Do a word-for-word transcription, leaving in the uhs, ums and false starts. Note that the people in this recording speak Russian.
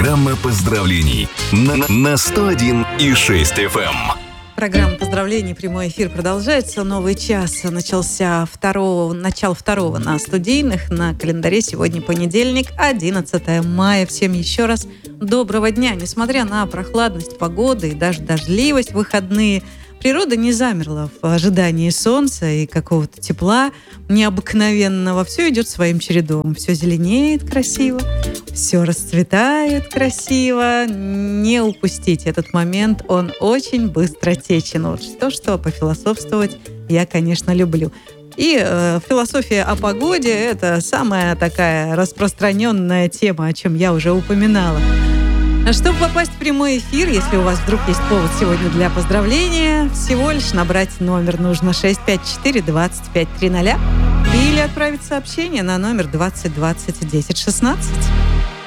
Программа поздравлений на, на сто один и шесть эф эм. Программа поздравлений, прямой эфир продолжается. Новый час начался второго, начало второго на студийных. На календаре сегодня понедельник, одиннадцатое мая. Всем еще раз доброго дня. Несмотря на прохладность погоды и даже дождливость в выходные, природа не замерла в ожидании солнца и какого-то тепла необыкновенного. Все идет своим чередом. Все зеленеет красиво, все расцветает красиво. Не упустите этот момент, он очень быстротечен. Вот что-что пофилософствовать я, конечно, люблю. И э, философия о погоде – это самая такая распространенная тема, о чем я уже упоминала. Чтобы попасть в прямой эфир, если у вас вдруг есть повод сегодня для поздравления, всего лишь набрать номер нужно шесть пять четыре двадцать пять тридцать или отправить сообщение на номер двадцать двадцать десять шестнадцать.